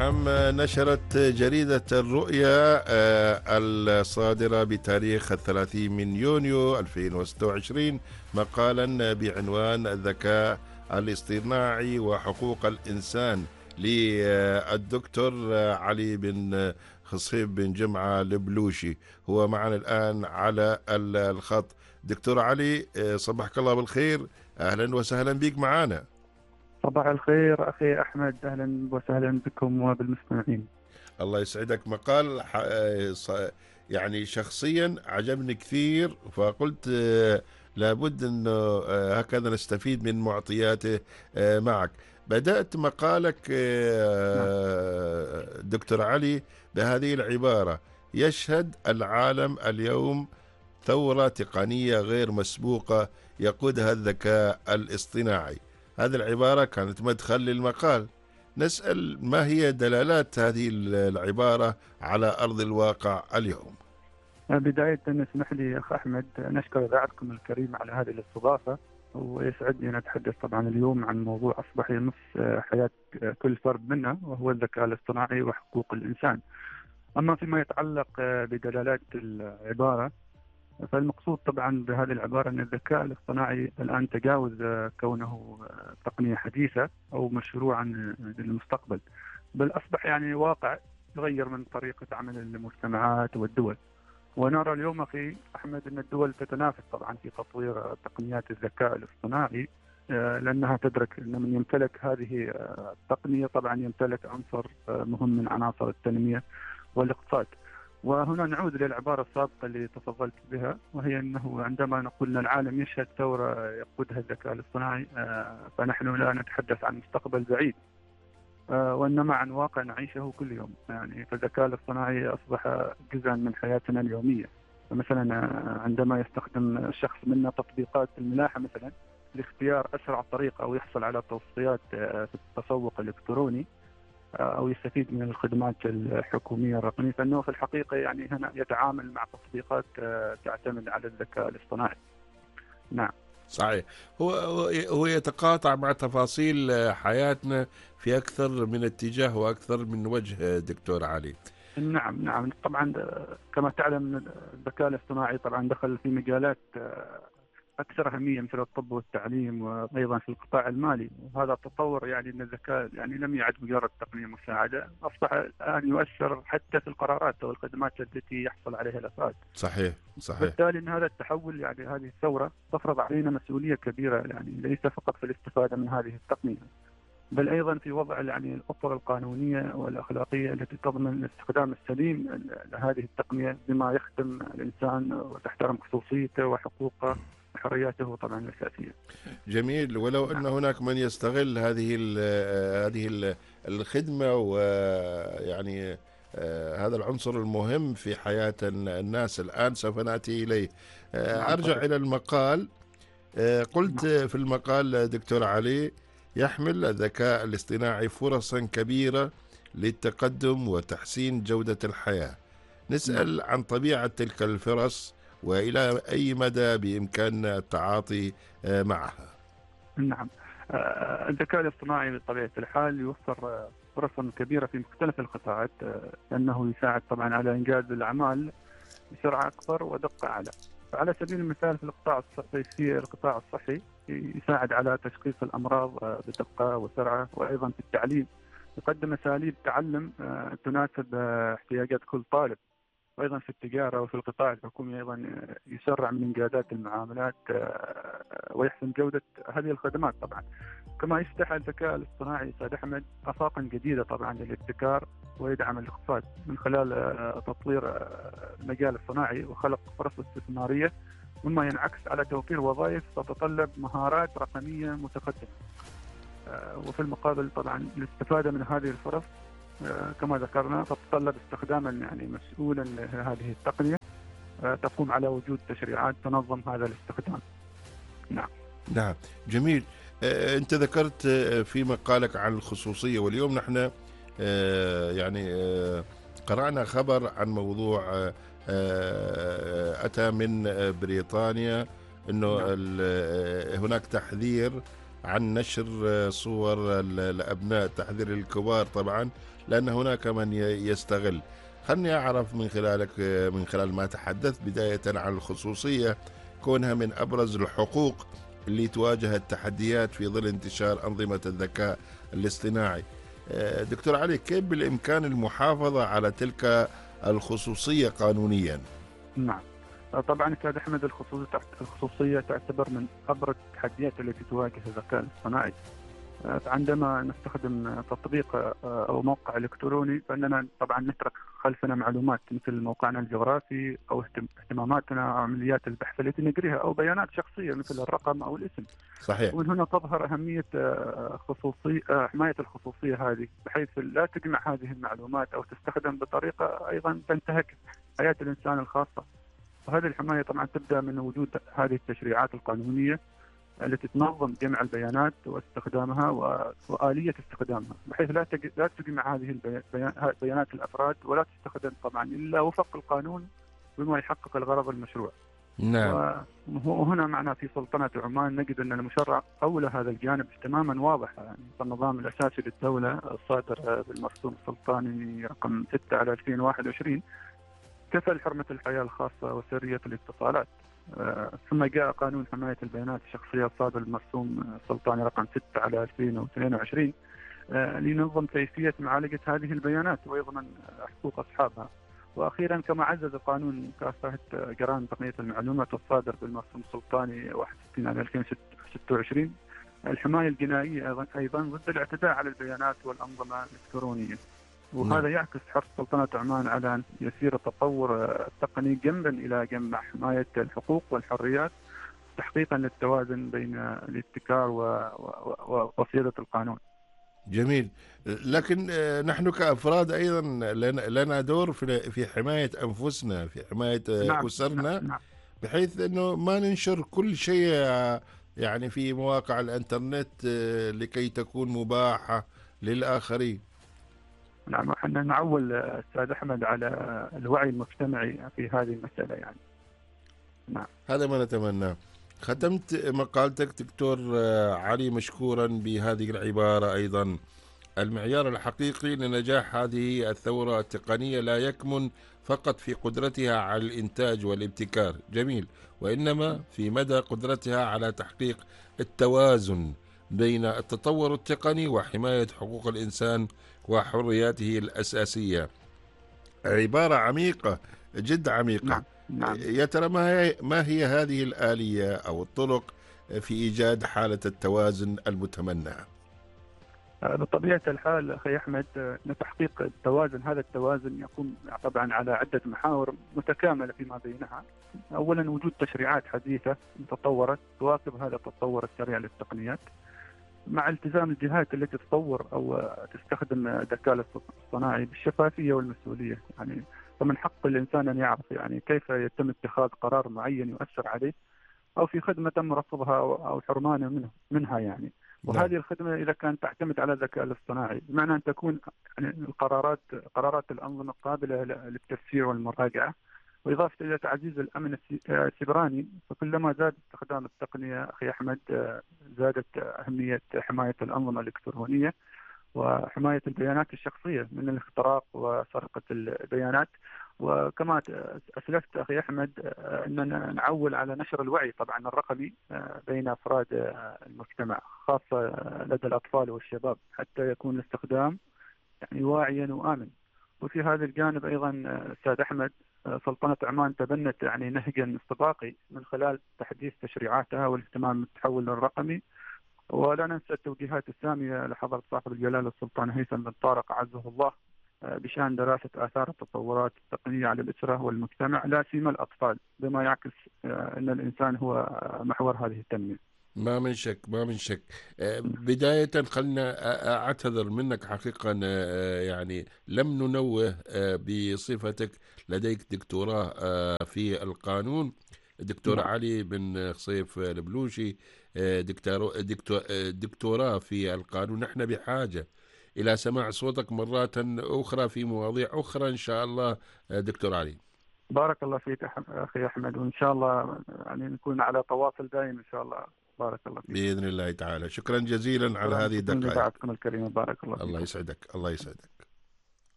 نعم. نشرت جريدة الرؤيا الصادرة بتاريخ 30 من يونيو 2026 مقالا بعنوان الذكاء الاصطناعي وحقوق الإنسان للدكتور علي بن خصيب بن جمعة البلوشي. هو معنا الآن على الخط. دكتور علي، صبحك الله بالخير، أهلا وسهلا بك معنا. صباح الخير أخي أحمد، أهلا وسهلا بكم وبالمستمعين. الله يسعدك. مقال يعني شخصيا عجبني كثير، فقلت لابد أنه هكذا نستفيد من معطياته معك. بدأت مقالك نعم. دكتور علي بهذه العبارة: يشهد العالم اليوم ثورة تقنية غير مسبوقة يقودها الذكاء الاصطناعي. هذه العبارة كانت مدخل للمقال. نسأل ما هي دلالات هذه العبارة على أرض الواقع اليوم؟ بداية اسمح لي أخ أحمد نشكر إذاعتكم الكريمة على هذه الاستضافة، ويسعدني أن أتحدث طبعا اليوم عن موضوع أصبح يمس حياة كل فرد منا، وهو الذكاء الاصطناعي وحقوق الإنسان. أما فيما يتعلق بدلالات العبارة، فالمقصود طبعا بهذه العبارة أن الذكاء الاصطناعي الآن تجاوز كونه تقنية حديثة أو مشروعا للمستقبل، بل أصبح يعني واقع يغير من طريقة عمل المجتمعات والدول. ونرى اليوم أخي أحمد أن الدول تتنافس طبعا في تطوير تقنيات الذكاء الاصطناعي، لأنها تدرك أن من يمتلك هذه التقنية طبعا يمتلك عنصر مهم من عناصر التنمية والاقتصاد. وهنا نعود للعبارة السابقة اللي تفضلت بها، وهي أنه عندما نقول أن العالم يشهد ثورة يقودها الذكاء الاصطناعي، فنحن لا نتحدث عن مستقبل بعيد، وإنما عن واقع نعيشه كل يوم. يعني فالذكاء الاصطناعي أصبح جزءا من حياتنا اليومية. فمثلا عندما يستخدم الشخص منا تطبيقات الملاحة مثلا لاختيار أسرع طريقة أو يحصل على توصيات في التسوق الإلكتروني، أو يستفيد من الخدمات الحكومية الرقمية، فإنه في الحقيقة يعني هنا يتعامل مع تطبيقات تعتمد على الذكاء الاصطناعي. نعم صحيح. هو يتقاطع مع تفاصيل حياتنا في أكثر من اتجاه وأكثر من وجه دكتور علي. نعم طبعا كما تعلم الذكاء الاصطناعي طبعا دخل في مجالات أكثر أهمية مثل الطب والتعليم، وأيضا في القطاع المالي. وهذا التطور يعني أن الذكاء يعني لم يعد مجرد تقنية مساعدة، أصبح الآن يؤثر حتى في القرارات أو الخدمات التي يحصل عليها الأفراد. صحيح. بالتالي أن هذا التحول يعني هذه الثورة تفرض علينا مسؤولية كبيرة، يعني ليس فقط في الاستفادة من هذه التقنية، بل أيضا في وضع يعني الأطر القانونية والأخلاقية التي تضمن الاستخدام السليم لهذه التقنية بما يخدم الإنسان وتحترم خصوصيته وحقوقه وحرياته طبعا الأساسية. جميل. ولو أن هناك من يستغل هذه الخدمة، ويعني هذا العنصر المهم في حياة الناس، الآن سوف نأتي إليه. أرجع إلى المقال. قلت في المقال دكتور علي: يحمل الذكاء الاصطناعي فرصا كبيرة للتقدم وتحسين جودة الحياة. نسأل عن طبيعة تلك الفرص وإلى أي مدى بإمكاننا التعاطي معها. نعم. الذكاء الاصطناعي بطبيعة الحال يوفر فرصا كبيرة في مختلف القطاعات، لأنه يساعد طبعا على إنجاز الأعمال بسرعة أكبر ودقة أعلى. على سبيل المثال في القطاع الصحي يساعد على تشخيص الأمراض بدقة وسرعة، وأيضا في التعليم يقدم أساليب تعلم تناسب احتياجات كل طالب، وأيضا في التجارة وفي القطاع الحكومي أيضا يسرع من إنجازات المعاملات ويحسن جودة هذه الخدمات طبعا. كما يفتح الذكاء الاصطناعي أستاذ أحمد آفاقا جديدة طبعا للابتكار، ويدعم الاقتصاد من خلال تطوير المجال الصناعي وخلق فرص استثمارية، مما ينعكس على توفير وظائف تتطلب مهارات رقمية متقدمة. وفي المقابل طبعا الاستفادة من هذه الفرص كما ذكرنا تتطلب استخداما يعني مسؤولا لهذه التقنية تقوم على وجود تشريعات تنظم هذا الاستخدام. نعم. جميل. أنت ذكرت في مقالك عن الخصوصية، واليوم نحن يعني قرأنا خبر عن موضوع أتى من بريطانيا، أنه هناك تحذير عن نشر صور الأبناء، تحذير الكبار طبعا، لأن هناك من يستغل. خلني أعرف من خلالك، من خلال ما تحدثت بداية عن الخصوصية كونها من أبرز الحقوق اللي تواجه التحديات في ظل انتشار أنظمة الذكاء الاصطناعي. دكتور علي، كيف بالإمكان المحافظة على تلك الخصوصية قانونيا؟ نعم. طبعا أستاذ أحمد، الخصوصية تعتبر من أبرز التحديات التي تواجه الذكاء الاصطناعي. عندما نستخدم تطبيق أو موقع إلكتروني، فإننا طبعا نترك خلفنا معلومات مثل موقعنا الجغرافي أو اهتماماتنا أو عمليات البحث التي نجريها أو بيانات شخصية مثل الرقم أو الاسم. صحيح. ومن هنا تظهر أهمية حماية الخصوصية هذه، بحيث لا تجمع هذه المعلومات أو تستخدم بطريقة أيضا تنتهك حياة الإنسان الخاصة. وهذه الحماية طبعا تبدأ من وجود هذه التشريعات القانونية التي تنظم جمع البيانات واستخدامها وآلية استخدامها، بحيث لا تجمع هذه بيانات الأفراد ولا تستخدم طبعا إلا وفق القانون بما يحقق الغرض المشروع. نعم. وهنا معنا في سلطنة عمان نجد أن المشرع أولى هذا الجانب اهتماما واضحا. يعني فالنظام الأساسي للدولة الصادر بالمرسوم السلطاني رقم 6/2021 كفل حرمة الحياة الخاصة وسرية الاتصالات. ثم جاء قانون حماية البيانات الشخصية الصادر بالمرسوم السلطاني رقم 6/2022 لينظم كيفية معالجة هذه البيانات ويضمن حقوق أصحابها. وأخيرا كما عزز قانون مكافحة جرائم تقنية المعلومات الصادر بالمرسوم السلطاني 61/2026 الحماية الجنائية أيضا ضد الاعتداء على البيانات والأنظمة الإلكترونية. وهذا يعكس حرص سلطنة عمان على أن يسير التطور التقني جنبا إلى جنب مع حماية الحقوق والحريات تحقيقا للتوازن بين الابتكار وصيادة القانون. جميل. لكن نحن كأفراد أيضا لنا دور في حماية أنفسنا، في حماية أسرنا. نعم. بحيث أنه ما ننشر كل شيء يعني في مواقع الإنترنت لكي تكون مباحة للآخرين. نعم، احنا نعول أستاذ أحمد على الوعي المجتمعي في هذه المسألة يعني. نعم. هذا ما نتمناه. ختمت مقالتك دكتور علي مشكورا بهذه العبارة أيضا: المعيار الحقيقي لنجاح هذه الثورة التقنية لا يكمن فقط في قدرتها على الإنتاج والابتكار، جميل، وإنما في مدى قدرتها على تحقيق التوازن بين التطور التقني وحماية حقوق الإنسان وحرياته الأساسية. عبارة عميقة، جد عميقة. نعم. يا ترى ما هي هذه الآلية أو الطرق في إيجاد حالة التوازن المتمنى؟ بطبيعة الحال أخي أحمد، لتحقيق التوازن، هذا التوازن يقوم طبعا على عدة محاور متكاملة فيما بينها. أولا وجود تشريعات حديثة تطورت تواكب هذا التطور السريع للتقنيات، مع التزام الجهات التي تطور أو تستخدم الذكاء الاصطناعي بالشفافية والمسؤولية. يعني فمن حق الإنسان أن يعرف يعني كيف يتم اتخاذ قرار معين يؤثر عليه أو في خدمة تم رفضها أو حرمانه منها يعني. وهذه الخدمة إذا كانت تعتمد على الذكاء الاصطناعي بمعنى أن تكون يعني قرارات الأنظمة قابلة للتفسير والمراجعة، وإضافة إلى تعزيز الأمن السيبراني. فكلما زاد استخدام التقنية أخي أحمد زادت أهمية حماية الأنظمة الإلكترونية وحماية البيانات الشخصية من الاختراق وسرقة البيانات. وكما أسلفت أخي أحمد أننا نعول على نشر الوعي طبعا الرقمي بين أفراد المجتمع، خاصة لدى الأطفال والشباب، حتى يكون الاستخدام يعني واعيا وآمن. وفي هذا الجانب أيضا أستاذ أحمد، سلطنة عمان تبنت يعني نهجا استباقي من خلال تحديث تشريعاتها والاهتمام بالتحول الرقمي. ولا ننسى التوجيهات السامية لحضرة صاحب الجلالة السلطان هيثم بن طارق عزه الله بشأن دراسة آثار التطورات التقنية على الأسرة والمجتمع، لا سيما الأطفال، بما يعكس أن الإنسان هو محور هذه التنمية. ما من شك، ما من شك. بداية خلنا أعتذر منك حقيقة، يعني لم ننوه بصفتك لديك دكتوراه في القانون، دكتور علي بن خصيف البلوشي، دكتوراه في القانون. نحن بحاجة إلى سماع صوتك مرات أخرى في مواضيع أخرى إن شاء الله دكتور علي. بارك الله فيك أخي أحمد، وإن شاء الله يعني نكون على تواصل دائم إن شاء الله. بارك الله فيك. بإذن الله تعالى. شكرا جزيلا على هذه الدقائق. الكريمة. بارك الله فيك. الله يسعدك، الله يسعدك.